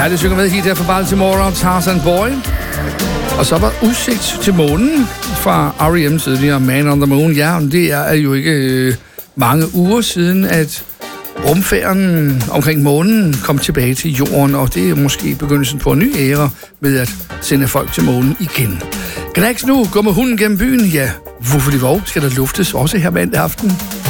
Ja, det synger med hit her fra Baltimore og Tarzan Boy. Og så var Udsigt til månen fra R.E.M. tidligere, Man on the Moon. Ja, og det er jo ikke mange uger siden, at rumfærden omkring månen kom tilbage til jorden, og det er måske begyndelsen på en ny æra med at sende folk til månen igen. Knacks nu, gå med hunden gennem byen. Ja, hvorfor det var, skal der luftes også her mandag aften.